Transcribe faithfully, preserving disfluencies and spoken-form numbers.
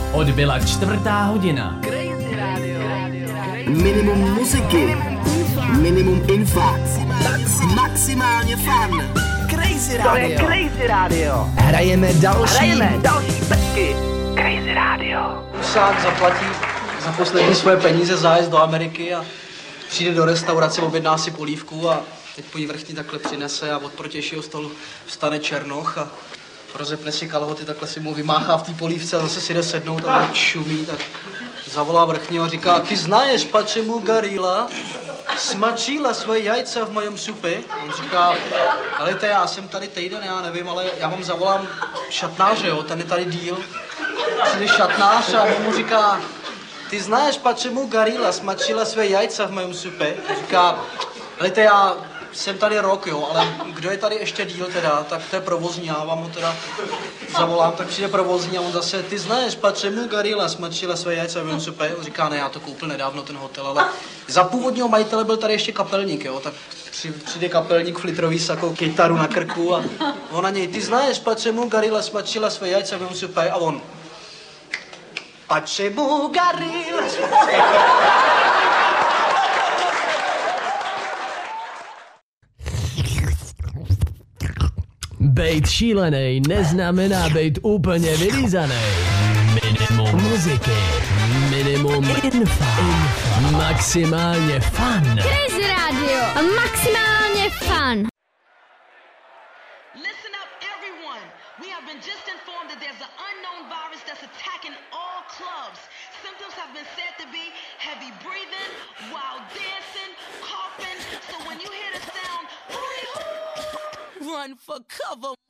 Odbyla čtvrtá hodina. Minimum muziky, minimum infa, maximálně fun. Crazy Radio. To je Crazy Radio. Hrajeme další. Hrajeme další pecky. Crazy Radio. Sám zaplatí za poslední svoje peníze zájezd do Ameriky a přijde do restaurace, objedná si polívku a teď po jí vrchní takhle přinese a od protějšího stolu vstane černoch a rozepne si kalhoty, takhle si mu vymáchá v té polívce a zase si jde sednout a tak šumí, tak zavolá vrchního a říká: ty znáš, pačemu Garila smačila svoje jajca v mojom supě? On říká: ale to já jsem tady týden, já nevím, ale já vám zavolám šatnáře, jo, ten je tady díl. Přijde šatnář a on mu říká: ty znáš, pačemu Garila smačila své jajca v mojom supě? On říká: ale to já jsem tady rok, jo, ale kdo je tady ještě díl teda, tak to je provozní, já vám ho teda zavolám, tak přijde provozní a on zase: ty znáš, pačemu Garila smačila své jajce v mojom supě? On říká: ne, já to koupil nedávno ten hotel, ale za původního majitele byl tady ještě kapelník, jo, tak přijde kapelník, flitrový sako, kytaru na krku a on na něj: ty znáš, pačemu Garila smačila své jajce v mojom supě? A on: pačemu Garila. Bejt šílenej neznamená bejt úplně vylízanej. Minimum muziky, minimum infa, maximálně fun. Crazy Radio, maximálně fun. Listen up, everyone. We have been just informed that there's an unknown virus that's attacking all clubs. Symptoms have been said to be heavy breathing, wild dancing, coughing. So when you hear the sound, run for cover.